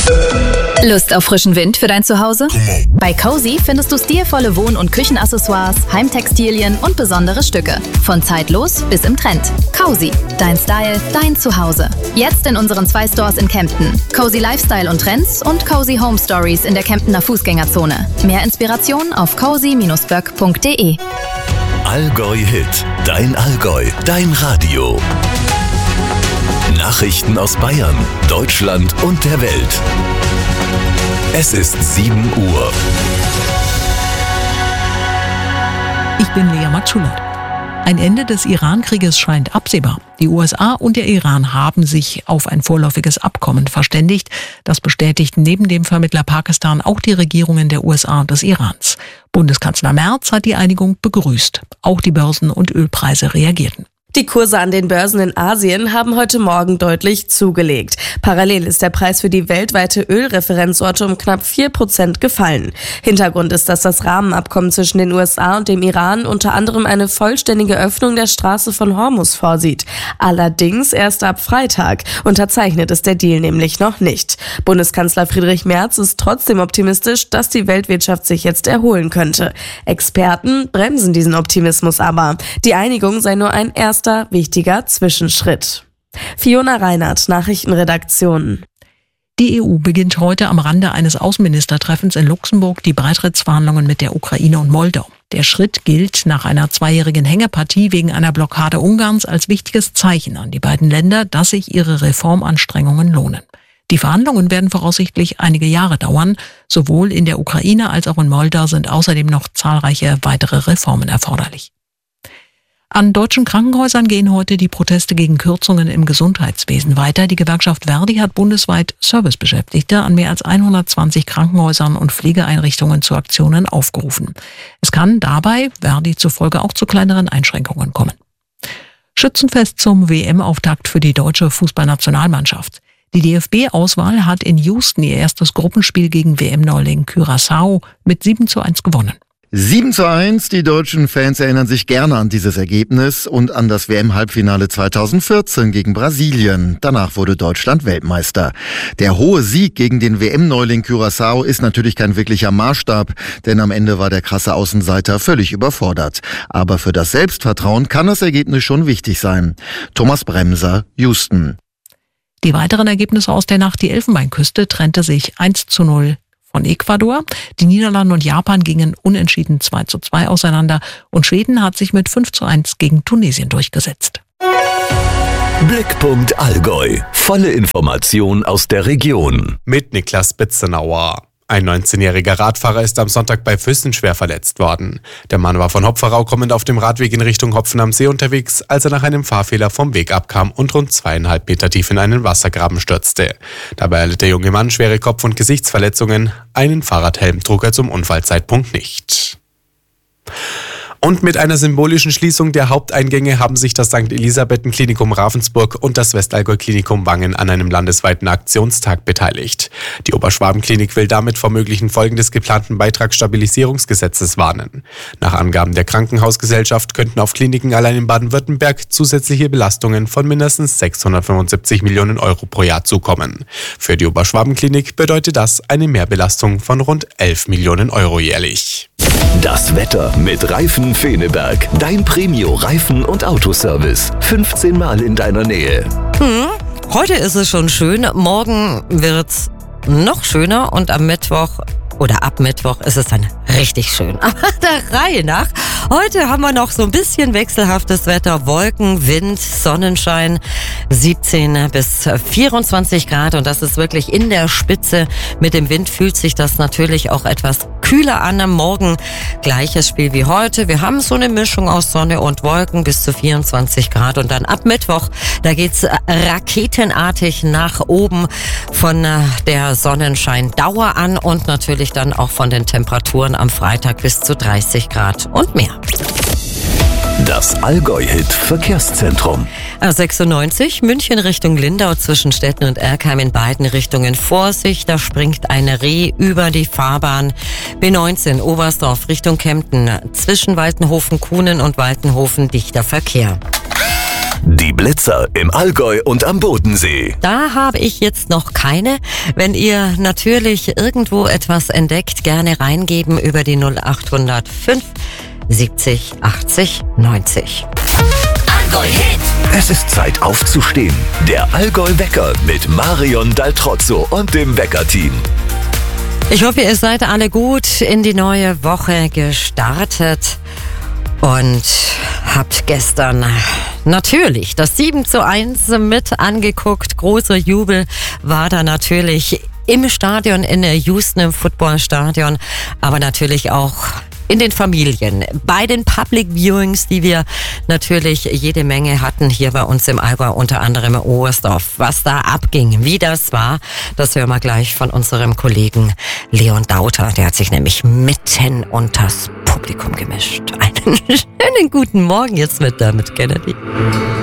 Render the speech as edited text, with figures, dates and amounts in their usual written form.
Lust auf frischen Wind für dein Zuhause? Bei Cozy findest du stilvolle Wohn- und Küchenaccessoires, Heimtextilien und besondere Stücke. Von zeitlos bis im Trend. Cozy, dein Style, dein Zuhause. Jetzt in unseren 2 Stores in Kempten. Cozy Lifestyle und Trends und Cozy Home Stories in der Kemptener Fußgängerzone. Mehr Inspiration auf cozy-böck.de. Allgäu Hit, dein Allgäu, dein Radio. Nachrichten aus Bayern, Deutschland und der Welt. Es ist 7 Uhr. Ich bin Lea Matschulot. Ein Ende des Iran-Krieges scheint absehbar. Die USA und der Iran haben sich auf ein vorläufiges Abkommen verständigt. Das bestätigten neben dem Vermittler Pakistan auch die Regierungen der USA und des Irans. Bundeskanzler Merz hat die Einigung begrüßt. Auch die Börsen und Ölpreise reagierten. Die Kurse an den Börsen in Asien haben heute Morgen deutlich zugelegt. Parallel ist der Preis für die weltweite Ölreferenzorte um knapp 4% gefallen. Hintergrund ist, dass das Rahmenabkommen zwischen den USA und dem Iran unter anderem eine vollständige Öffnung der Straße von Hormuz vorsieht. Allerdings erst ab Freitag. Unterzeichnet ist der Deal nämlich noch nicht. Bundeskanzler Friedrich Merz ist trotzdem optimistisch, dass die Weltwirtschaft sich jetzt erholen könnte. Experten bremsen diesen Optimismus aber. Die Einigung sei nur ein erster wichtiger Zwischenschritt. Fiona Reinhardt, Nachrichtenredaktion. Die EU beginnt heute am Rande eines Außenministertreffens in Luxemburg die Beitrittsverhandlungen mit der Ukraine und Moldau. Der Schritt gilt nach einer 2-jährigen Hängepartie wegen einer Blockade Ungarns als wichtiges Zeichen an die beiden Länder, dass sich ihre Reformanstrengungen lohnen. Die Verhandlungen werden voraussichtlich einige Jahre dauern. Sowohl in der Ukraine als auch in Moldau sind außerdem noch zahlreiche weitere Reformen erforderlich. An deutschen Krankenhäusern gehen heute die Proteste gegen Kürzungen im Gesundheitswesen weiter. Die Gewerkschaft Verdi hat bundesweit Servicebeschäftigte an mehr als 120 Krankenhäusern und Pflegeeinrichtungen zu Aktionen aufgerufen. Es kann dabei, Verdi zufolge, auch zu kleineren Einschränkungen kommen. Schützenfest zum WM-Auftakt für die deutsche Fußballnationalmannschaft. Die DFB-Auswahl hat in Houston ihr erstes Gruppenspiel gegen WM-Neuling Curaçao mit 7:1 gewonnen. 7:1, die deutschen Fans erinnern sich gerne an dieses Ergebnis und an das WM-Halbfinale 2014 gegen Brasilien. Danach wurde Deutschland Weltmeister. Der hohe Sieg gegen den WM-Neuling Curaçao ist natürlich kein wirklicher Maßstab, denn am Ende war der krasse Außenseiter völlig überfordert. Aber für das Selbstvertrauen kann das Ergebnis schon wichtig sein. Thomas Bremser, Houston. Die weiteren Ergebnisse aus der Nacht: Die Elfenbeinküste trennte sich 1:0 von Ecuador. Die Niederlande und Japan gingen unentschieden 2:2 auseinander und Schweden hat sich mit 5:1 gegen Tunesien durchgesetzt. Blickpunkt Allgäu. Volle Information aus der Region. Mit Niklas Bitzenauer. Ein 19-jähriger Radfahrer ist am Sonntag bei Füssen schwer verletzt worden. Der Mann war von Hopferau kommend auf dem Radweg in Richtung Hopfen am See unterwegs, als er nach einem Fahrfehler vom Weg abkam und rund 2,5 Meter tief in einen Wassergraben stürzte. Dabei erlitt der junge Mann schwere Kopf- und Gesichtsverletzungen. Einen Fahrradhelm trug er zum Unfallzeitpunkt nicht. Und mit einer symbolischen Schließung der Haupteingänge haben sich das St. Elisabethen-Klinikum Ravensburg und das Westallgäu-Klinikum Wangen an einem landesweiten Aktionstag beteiligt. Die Oberschwaben-Klinik will damit vor möglichen Folgen des geplanten Beitragsstabilisierungsgesetzes warnen. Nach Angaben der Krankenhausgesellschaft könnten auf Kliniken allein in Baden-Württemberg zusätzliche Belastungen von mindestens 675 Millionen Euro pro Jahr zukommen. Für die Oberschwaben-Klinik bedeutet das eine Mehrbelastung von rund 11 Millionen Euro jährlich. Das Wetter mit Reifen Feneberg. Dein Premio-Reifen- und Autoservice. 15 Mal in deiner Nähe. Heute ist es schon schön. Morgen wird's noch schöner und am Mittwoch oder ab Mittwoch ist es dann richtig schön. Aber der Reihe nach. Heute haben wir noch so ein bisschen wechselhaftes Wetter. Wolken, Wind, Sonnenschein. 17 bis 24 Grad und das ist wirklich in der Spitze. Mit dem Wind fühlt sich das natürlich auch etwas kühler an. Am Morgen gleiches Spiel wie heute. Wir haben so eine Mischung aus Sonne und Wolken bis zu 24 Grad und dann ab Mittwoch, da geht's raketenartig nach oben von der Sonnenscheindauer an und natürlich dann auch von den Temperaturen am Freitag bis zu 30 Grad und mehr. Das Allgäu-Hit Verkehrszentrum. A96 München Richtung Lindau zwischen Stetten und Erkheim in beiden Richtungen Vorsicht, da springt ein Reh über die Fahrbahn. B19 Oberstdorf Richtung Kempten zwischen Waltenhofen-Kuhnen und Waltenhofen dichter Verkehr. Die Blitzer im Allgäu und am Bodensee. Da habe ich jetzt noch keine. Wenn ihr natürlich irgendwo etwas entdeckt, gerne reingeben über die 0805 70 80 90. Allgäu Hit. Es ist Zeit aufzustehen. Der Allgäu-Wecker mit Marion Daltrozzo und dem Wecker-Team. Ich hoffe, ihr seid alle gut in die neue Woche gestartet und habt gestern natürlich das 7:1 mit angeguckt. Großer Jubel war da natürlich im Stadion, in der Houston im Footballstadion, aber natürlich auch in den Familien, bei den Public Viewings, die wir natürlich jede Menge hatten hier bei uns im Allgäu, unter anderem in Oberstdorf. Was da abging, wie das war, das hören wir gleich von unserem Kollegen Leon Dauter. Der hat sich nämlich mitten unters Publikum gemischt. Einen schönen guten Morgen jetzt mit Kennedy.